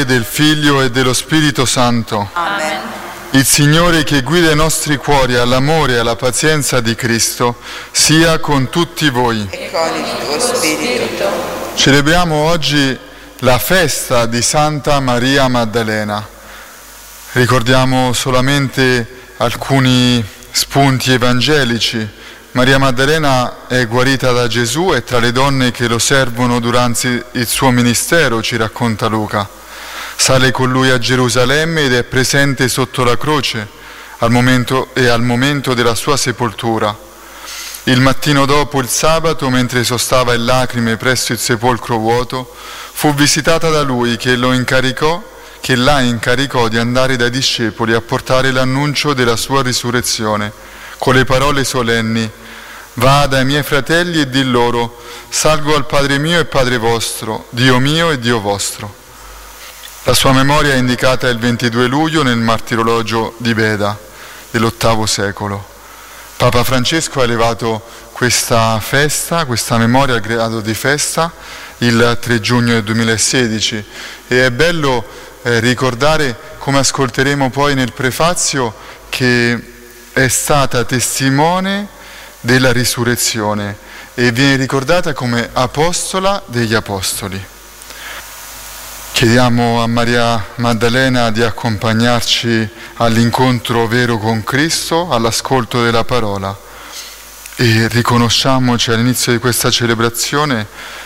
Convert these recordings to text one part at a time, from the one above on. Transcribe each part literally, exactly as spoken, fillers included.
del Figlio e dello Spirito Santo. Amen. Il Signore che guida i nostri cuori all'amore e alla pazienza di Cristo sia con tutti voi. E con il tuo spirito. Celebriamo oggi la festa di Santa Maria Maddalena. Ricordiamo solamente alcuni spunti evangelici. Maria Maddalena è guarita da Gesù e tra le donne che lo servono durante il suo ministero, ci racconta Luca. Sale con lui a Gerusalemme ed è presente sotto la croce al momento, e al momento della sua sepoltura. Il mattino dopo il sabato, mentre sostava in lacrime presso il sepolcro vuoto, fu visitata da lui che lo incaricò, che la incaricò di andare dai discepoli a portare l'annuncio della sua risurrezione, con le parole solenni: «Va dai miei fratelli e di loro, salgo al Padre mio e Padre vostro, Dio mio e Dio vostro». La sua memoria è indicata il ventidue luglio nel martirologio di Beda dell'ottavo secolo. Papa Francesco ha elevato questa festa, questa memoria al grado di festa, il tre giugno del duemilasedici, e è bello eh, ricordare, come ascolteremo poi nel prefazio, che è stata testimone della risurrezione e viene ricordata come apostola degli apostoli. Chiediamo a Maria Maddalena di accompagnarci all'incontro vero con Cristo, all'ascolto della parola, e riconosciamoci all'inizio di questa celebrazione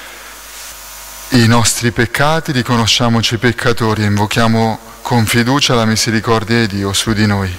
i nostri peccati, riconosciamoci peccatori e invochiamo con fiducia la misericordia di Dio su di noi.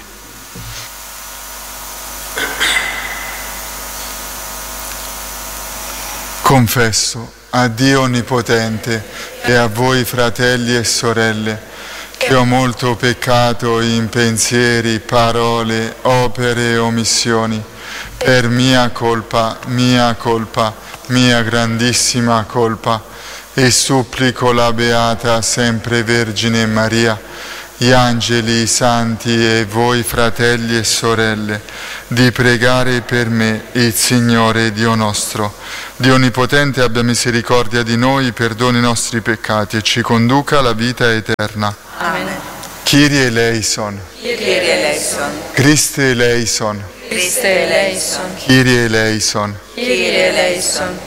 Confesso a Dio Onnipotente e a voi fratelli e sorelle che ho molto peccato in pensieri, parole, opere e omissioni, per mia colpa, mia colpa, mia grandissima colpa, e supplico la Beata sempre Vergine Maria, gli angeli, i santi e voi fratelli e sorelle, di pregare per me il Signore Dio nostro. Dio Onnipotente abbia misericordia di noi, perdoni i nostri peccati e ci conduca alla vita eterna. Amen. Kyrie eleison. Kyrie eleison. Christe eleison. Christe eleison. Kyrie eleison. Kyrie eleison.